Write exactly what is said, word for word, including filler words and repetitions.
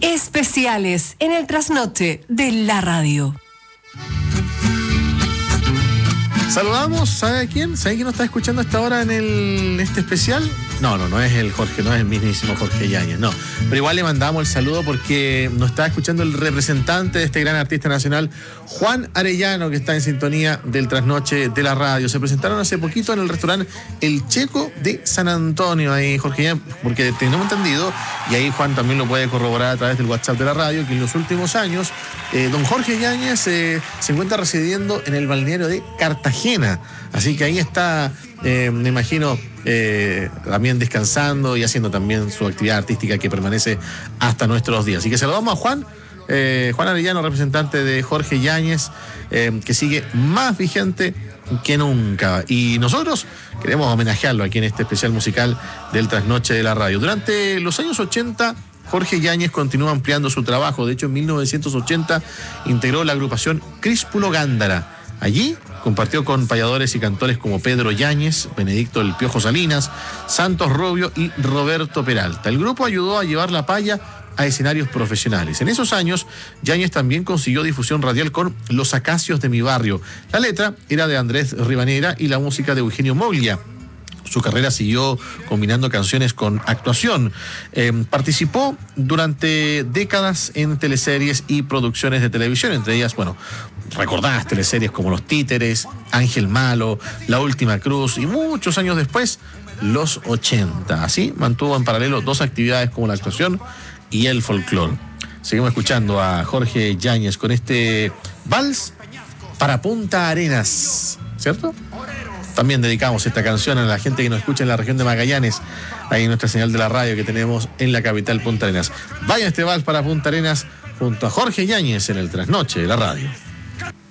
Especiales en el trasnoche de la radio. Saludamos, ¿sabe a quién? ¿Sabe quién nos está escuchando a esta hora en el, este especial? No, no, no es el Jorge, no es el mismísimo Jorge Yáñez, no. Pero igual le mandamos el saludo porque nos está escuchando el representante de este gran artista nacional, Juan Arellano, que está en sintonía del trasnoche de la radio. Se presentaron hace poquito en el restaurante El Checo de San Antonio, ahí Jorge Yáñez, porque tenemos entendido, y ahí Juan también lo puede corroborar a través del WhatsApp de la radio, que en los últimos años eh, don Jorge Yáñez eh, se encuentra residiendo en el balneario de Cartagena. Así que ahí está, eh, me imagino, eh, también descansando y haciendo también su actividad artística que permanece hasta nuestros días. Así que saludamos a Juan, eh, Juan Arellano, representante de Jorge Yáñez, eh, que sigue más vigente que nunca. Y nosotros queremos homenajearlo aquí en este especial musical del Trasnoche de la Radio. Durante los años ochenta, Jorge Yáñez continúa ampliando su trabajo. De hecho, en mil novecientos ochenta integró la agrupación Críspulo Gándara. Allí compartió con payadores y cantores como Pedro Yáñez, Benedicto El Piojo Salinas, Santos Robio y Roberto Peralta. El grupo ayudó a llevar la paya a escenarios profesionales. En esos años, Yáñez también consiguió difusión radial con Los Acacios de mi barrio. La letra era de Andrés Ribanera y la música de Eugenio Moglia. Su carrera siguió combinando canciones con actuación. Eh, participó durante décadas en teleseries y producciones de televisión, entre ellas, bueno, recordadas teleseries como Los Títeres, Ángel Malo, La Última Cruz y muchos años después, Los ochenta. Así mantuvo en paralelo dos actividades como la actuación y el folclore. Seguimos escuchando a Jorge Yáñez con este vals para Punta Arenas, ¿cierto? También dedicamos esta canción a la gente que nos escucha en la región de Magallanes, ahí en nuestra señal de la radio que tenemos en la capital Punta Arenas. Vaya este vals para Punta Arenas junto a Jorge Yáñez en el Trasnoche de la radio.